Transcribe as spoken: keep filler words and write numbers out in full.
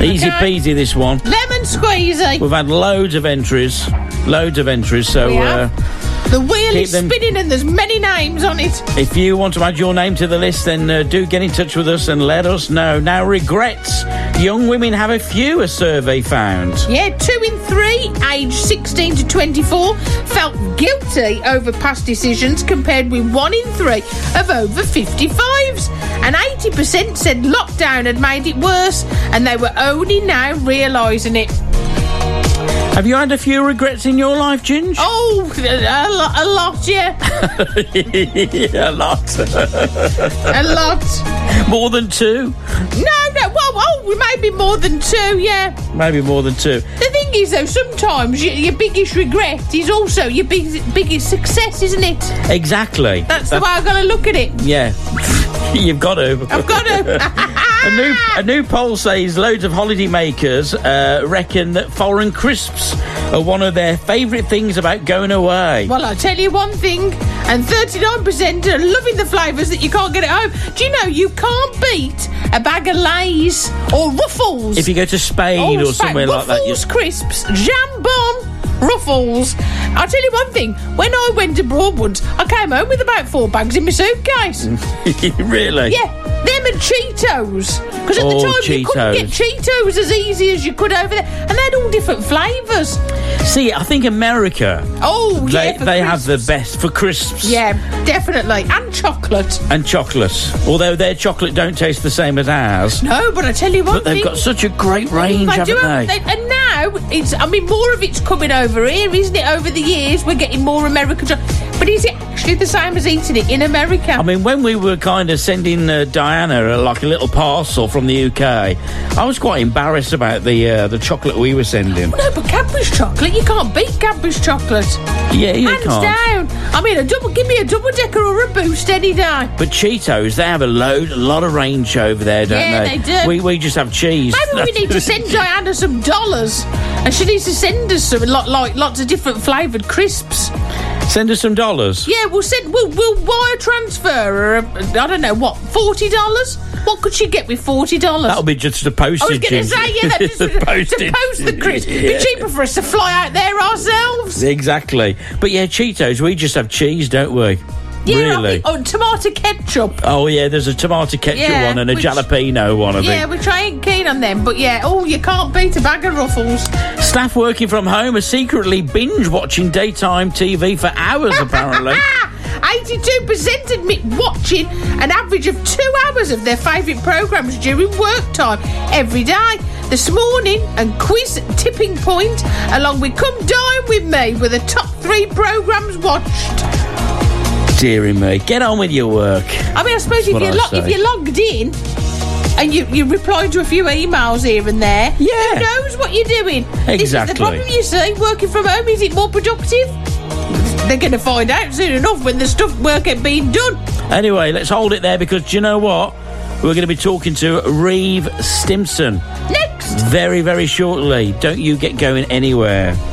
Easy Okay. peasy, this one. Lemon squeezy. We've had loads of entries. Loads of entries, so We uh, have. The wheel keep is them- spinning and there's many names on it. if you want to add your name to the list, then uh, do get in touch with us and let us know. Now, regrets. Young women have a few, a survey found. Yeah, two in three, aged sixteen to twenty-four, felt guilty over past decisions compared with one in three of over fifty-fives. And eighty percent said lockdown had made it worse and they were only now realising it. Have you had a few regrets in your life, Ginge? Oh, a, lo- a lot, yeah. Yeah, a lot. A lot. More than two? No, no, well, oh, maybe more than two, yeah. Maybe more than two. The thing is, though, sometimes your, your biggest regret is also your big, biggest success, isn't it? Exactly. That's the way I've got to look at it. Yeah. You've got to. I've got to. A new, a new poll says loads of holiday makers uh, reckon that foreign crisps are one of their favourite things about going away. Well, I'll tell you one thing, and thirty-nine percent are loving the flavours that you can't get at home. Do you know you can't beat a bag of Lay's or Ruffles? If you go to Spain Oh, or somewhere Ruffles like that, you... crisps, jambon, Ruffles. I'll tell you one thing, when I went abroad once, I came home with about four bags in my suitcase. Really? Yeah, them and Cheetos. Because at Oh, the time you couldn't get Cheetos. Cheetos as easy as you could over there. And they had all different flavours. See, I think America, Oh, they, yeah, for they have the crisps. best for crisps. Yeah, definitely. And chocolate. And chocolates. Although their chocolate don't taste the same as ours. No, but I tell you one But they've thing. got such a great range, They haven't do have- they? they- and now, it's, I mean, more of it's coming over here, isn't it? Over the years, we're getting more American chocolate. But is it actually the same as eating it in America? I mean, when we were kind of sending uh, Diana uh, like a little parcel from the U K, I was quite embarrassed about the uh, the chocolate we were sending. No, but Cadbury's chocolate, you can't beat Cadbury's chocolate. Yeah, you Hands can't. down. I mean, a double, give me a double decker or a boost any day. But Cheetos, they have a load, a lot of range over there, don't Yeah, they? they do. We we just have cheese. Maybe we need to send Diana some dollars, and she needs to send us some lot like lots of different flavoured crisps. Send us some dollars. Yeah, we'll send. We'll, we'll wire transfer her. A, I don't know what, forty dollars. What could she get with forty dollars? That'll be just the postage. I was going to say, yeah, that just The to postage. post the crisps. It'd Yeah. be cheaper for us to fly out there ourselves. Exactly. But yeah, Cheetos, we just have cheese, don't we? Yeah, I really? think, oh, tomato ketchup. Oh yeah, there's a tomato ketchup Yeah, one and a which- jalapeno one, I Yeah, think. which I ain't keen on them, but yeah, oh, you can't beat a bag of Ruffles. Staff working from home are secretly binge watching daytime T V for hours, apparently. eighty-two percent admit watching an average of two hours of their favourite programmes during work time every day. This morning, and Quiz Tipping Point, along with Come Dine With Me, were the top three programmes watched. Deary me. Get on with your work. I mean, I suppose if what you're, I lo- say. if you're logged in and you, you reply to a few emails here and there, Yeah. who knows what you're doing? This is Exactly. the problem, you see. Working from home, is it more productive? They're going to find out soon enough when the stuff work ain't being done. Anyway, let's hold it there because do you know what? We're going to be talking to Reeve Stimson Next. very, very shortly. Don't you get going anywhere.